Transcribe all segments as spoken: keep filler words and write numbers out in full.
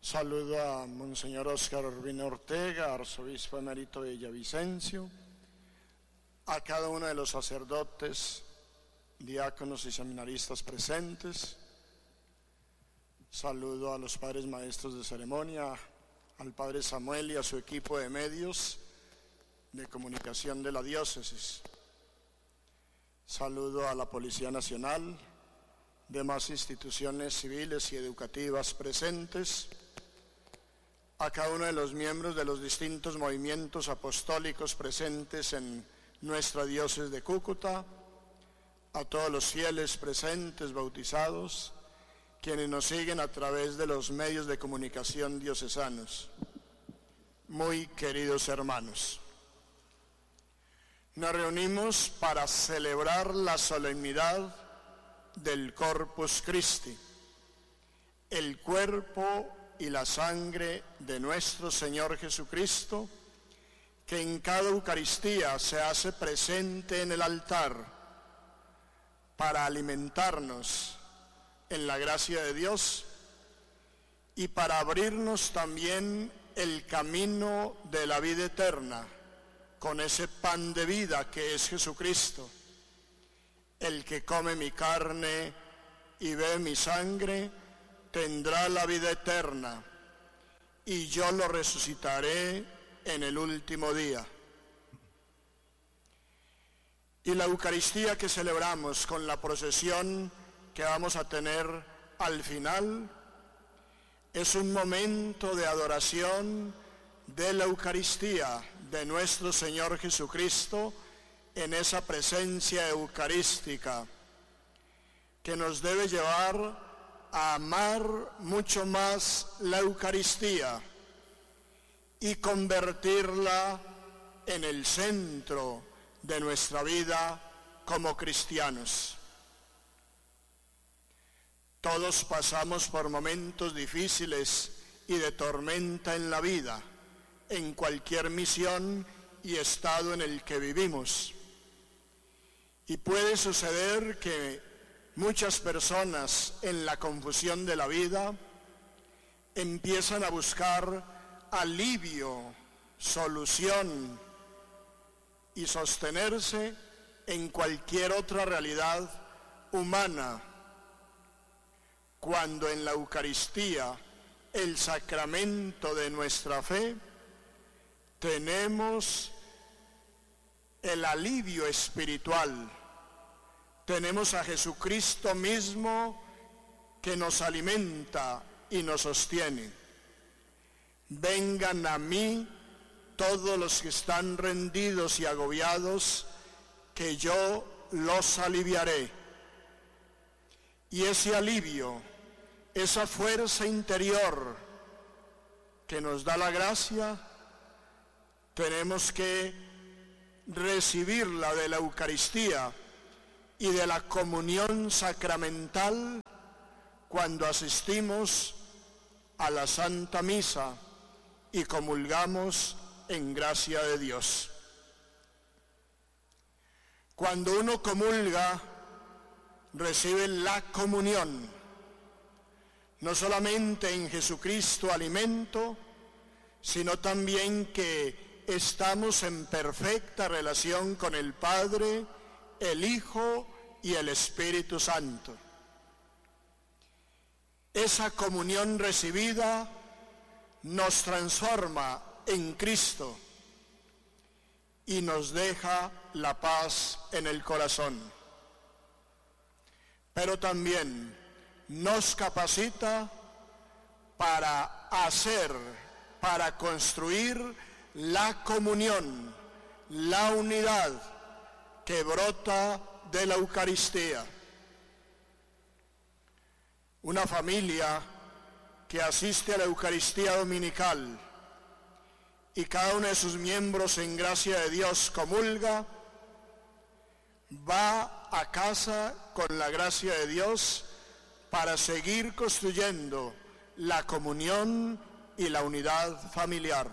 Saludo a Monseñor Óscar Urbina Ortega, arzobispo emérito de Villavicencio, a cada uno de los sacerdotes, diáconos y seminaristas presentes. Saludo a los padres maestros de ceremonia, al padre Samuel y a su equipo de medios de comunicación de la diócesis. Saludo a la Policía Nacional, demás instituciones civiles y educativas presentes, a cada uno de los miembros de los distintos movimientos apostólicos presentes en nuestra diócesis de Cúcuta, a todos los fieles presentes, bautizados, quienes nos siguen a través de los medios de comunicación diocesanos. Muy queridos hermanos, nos reunimos para celebrar la solemnidad del Corpus Christi, el cuerpo y la sangre de nuestro Señor Jesucristo, que en cada Eucaristía se hace presente en el altar para alimentarnos en la gracia de Dios y para abrirnos también el camino de la vida eterna con ese pan de vida que es Jesucristo. El que come mi carne y bebe mi sangre tendrá la vida eterna, y yo lo resucitaré en el último día. Y la Eucaristía que celebramos con la procesión que vamos a tener al final es un momento de adoración de la Eucaristía de nuestro Señor Jesucristo en esa presencia eucarística que nos debe llevar a amar mucho más la Eucaristía y convertirla en el centro de nuestra vida como cristianos. Todos pasamos por momentos difíciles y de tormenta en la vida, en cualquier misión y estado en el que vivimos. Y puede suceder que muchas personas en la confusión de la vida empiezan a buscar alivio, solución y sostenerse en cualquier otra realidad humana, cuando en la Eucaristía, el sacramento de nuestra fe, tenemos el alivio espiritual. Tenemos a Jesucristo mismo que nos alimenta y nos sostiene. Vengan a mí todos los que están rendidos y agobiados, que yo los aliviaré. Y ese alivio, esa fuerza interior que nos da la gracia, tenemos que recibirla de la Eucaristía y de la comunión sacramental cuando asistimos a la Santa Misa y comulgamos en gracia de Dios. Cuando uno comulga, recibe la comunión, no solamente en Jesucristo alimento, sino también que estamos en perfecta relación con el Padre, el Hijo y el Espíritu Santo. Esa comunión recibida nos transforma en Cristo y nos deja la paz en el corazón. Pero también nos capacita para hacer, para construir la comunión, la unidad que brota de la Eucaristía. Una familia que asiste a la Eucaristía dominical y cada uno de sus miembros en gracia de Dios comulga, va a casa con la gracia de Dios para seguir construyendo la comunión y la unidad familiar.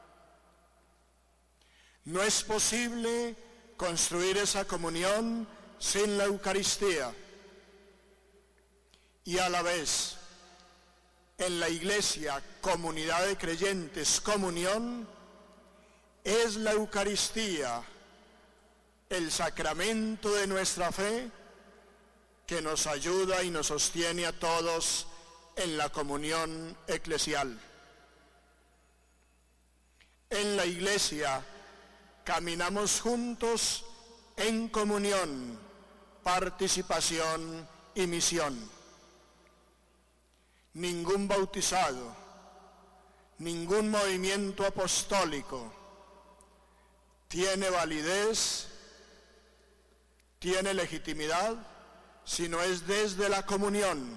No es posible construir esa comunión sin la Eucaristía. Y a la vez, en la Iglesia, comunidad de creyentes, comunión, es la Eucaristía, el sacramento de nuestra fe que nos ayuda y nos sostiene a todos en la comunión eclesial. En la Iglesia caminamos juntos en comunión, participación y misión. Ningún bautizado, ningún movimiento apostólico tiene validez, tiene legitimidad, si no es desde la comunión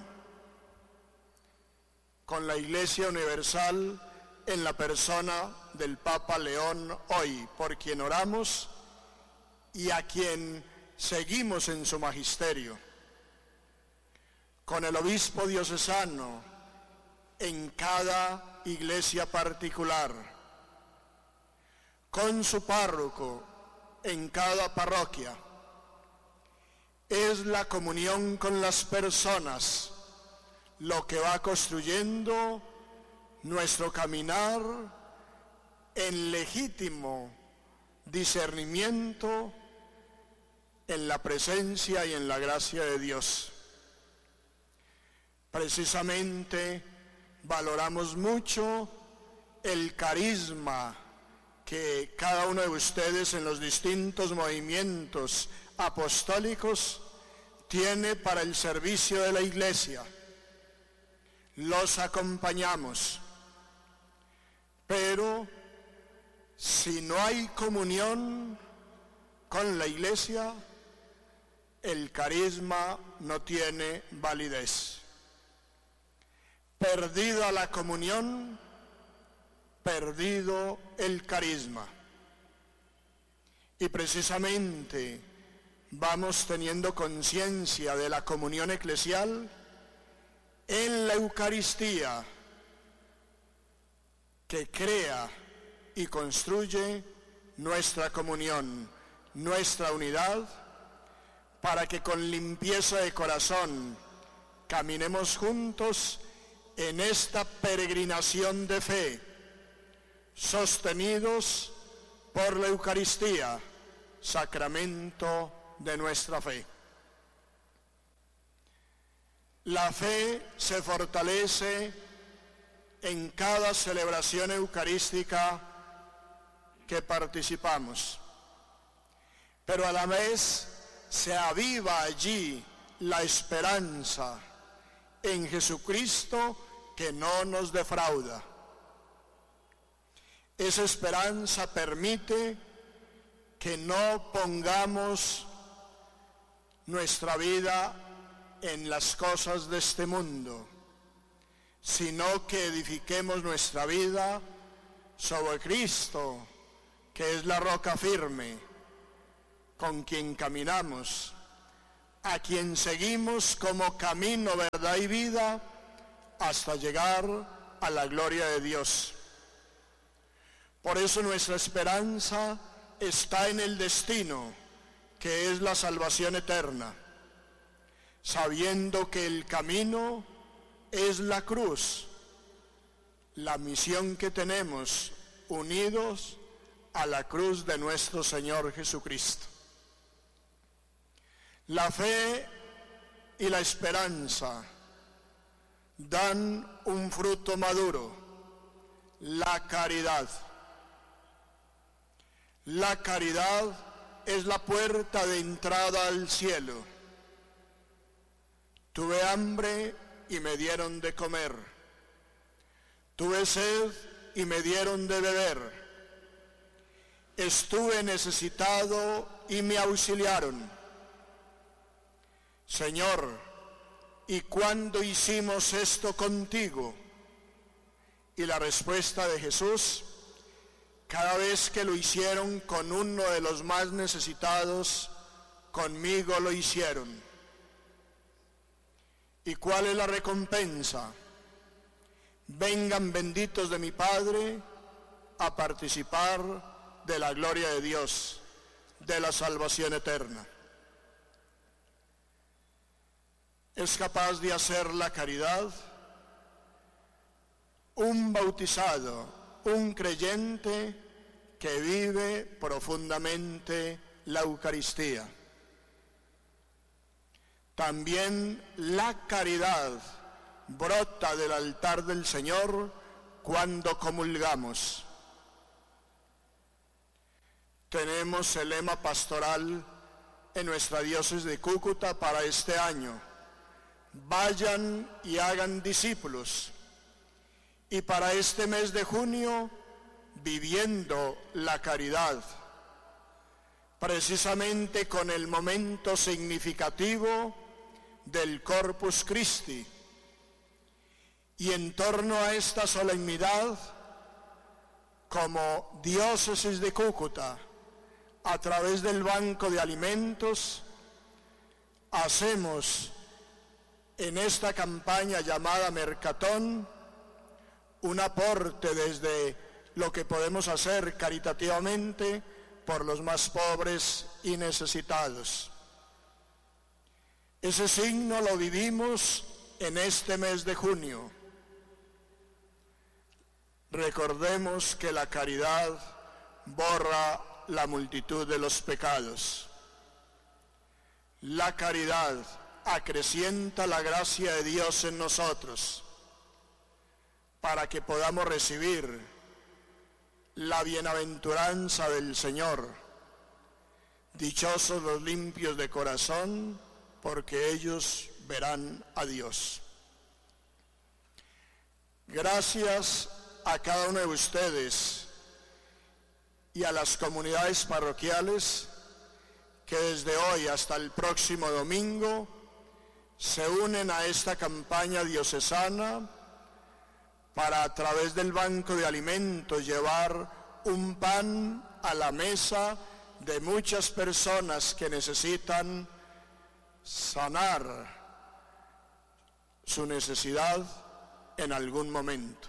con la Iglesia Universal en la persona del Papa León hoy, por quien oramos y a quien seguimos en su magisterio, con el obispo diocesano en cada iglesia particular, con su párroco en cada parroquia. Es la comunión con las personas lo que va construyendo nuestro caminar en legítimo discernimiento en la presencia y en la gracia de Dios. Precisamente valoramos mucho el carisma que cada uno de ustedes en los distintos movimientos apostólicos tiene para el servicio de la Iglesia. Los acompañamos, pero si no hay comunión con la Iglesia, el carisma no tiene validez. Perdida la comunión, perdido el carisma. Y precisamente vamos teniendo conciencia de la comunión eclesial en la Eucaristía, que crea y construye nuestra comunión, nuestra unidad, para que con limpieza de corazón caminemos juntos en esta peregrinación de fe, sostenidos por la Eucaristía, sacramento de nuestra fe. La fe se fortalece en cada celebración eucarística que participamos, pero a la vez se aviva allí la esperanza en Jesucristo que no nos defrauda. Esa esperanza permite que no pongamos nuestra vida en las cosas de este mundo, sino que edifiquemos nuestra vida sobre Cristo, que es la roca firme, con quien caminamos, a quien seguimos como camino, verdad y vida, hasta llegar a la gloria de Dios. Por eso nuestra esperanza está en el destino, que es la salvación eterna, sabiendo que el camino es la cruz, la misión que tenemos unidos a la cruz de nuestro Señor Jesucristo. La fe y la esperanza dan un fruto maduro, la caridad. La caridad es la puerta de entrada al cielo. Tuve hambre y me dieron de comer. Tuve sed y me dieron de beber. Estuve necesitado y me auxiliaron. Señor, ¿y cuándo hicimos esto contigo? Y la respuesta de Jesús: cada vez que lo hicieron con uno de los más necesitados, conmigo lo hicieron. ¿Y cuál es la recompensa? Vengan benditos de mi Padre a participar de la gloria de Dios, de la salvación eterna. ¿Es capaz de hacer la caridad un bautizado, un creyente que vive profundamente la Eucaristía. También la caridad brota del altar del Señor cuando comulgamos. Tenemos el lema pastoral en nuestra diócesis de Cúcuta para este año: vayan y hagan discípulos. Y para este mes de junio, viviendo la caridad, precisamente con el momento significativo del Corpus Christi. Y en torno a esta solemnidad, como diócesis de Cúcuta, a través del Banco de Alimentos, hacemos en esta campaña llamada Mercatón un aporte desde lo que podemos hacer caritativamente por los más pobres y necesitados. Ese signo lo vivimos en este mes de junio. Recordemos que la caridad borra la multitud de los pecados. La caridad acrecienta la gracia de Dios en nosotros para que podamos recibir la bienaventuranza del Señor. Dichosos los limpios de corazón, porque ellos verán a Dios. Gracias a cada uno de ustedes y a las comunidades parroquiales que desde hoy hasta el próximo domingo se unen a esta campaña diocesana para, a través del Banco de Alimentos, llevar un pan a la mesa de muchas personas que necesitan sanar su necesidad en algún momento.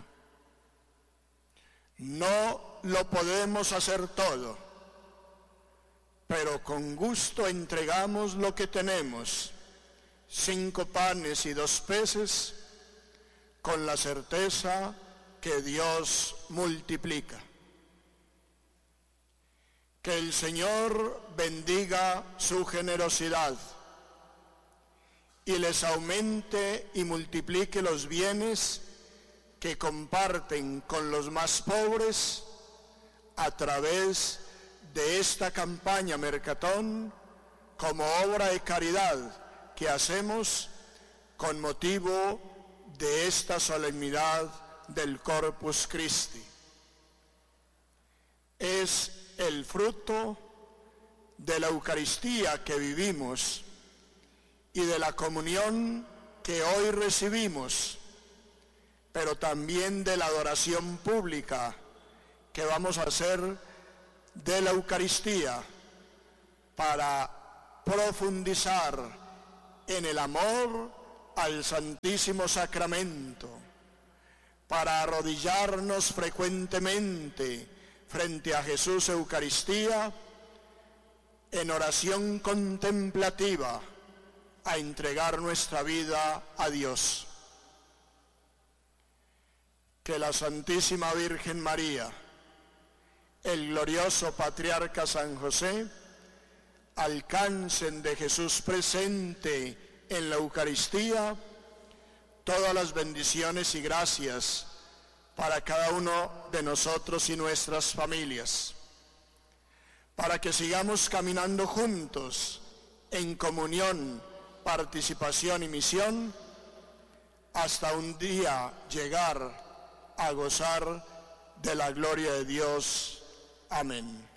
No lo podemos hacer todo, pero con gusto entregamos lo que tenemos, cinco panes y dos peces, con la certeza que Dios multiplica. Que el Señor bendiga su generosidad y les aumente y multiplique los bienes que comparten con los más pobres a través de esta campaña Mercatón, como obra de caridad que hacemos con motivo de esta solemnidad del Corpus Christi. Es el fruto de la Eucaristía que vivimos y de la comunión que hoy recibimos, pero también de la adoración pública que vamos a hacer de la Eucaristía para profundizar en el amor al Santísimo Sacramento, para arrodillarnos frecuentemente frente a Jesús Eucaristía en oración contemplativa a entregar nuestra vida a Dios. Que la Santísima Virgen María, el glorioso Patriarca San José, alcancen de Jesús presente en la Eucaristía todas las bendiciones y gracias para cada uno de nosotros y nuestras familias, para que sigamos caminando juntos en comunión, participación y misión, hasta un día llegar a gozar de la gloria de Dios. Amén.